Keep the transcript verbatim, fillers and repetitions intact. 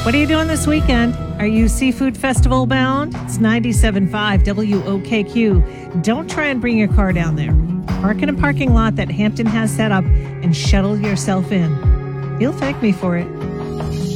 What are you doing this weekend? Are you Seafood Festival bound? It's ninety-seven point five W O K Q. Don't try and bring your car down there. Park in a parking lot that Hampton has set up and shuttle yourself in. You'll thank me for it.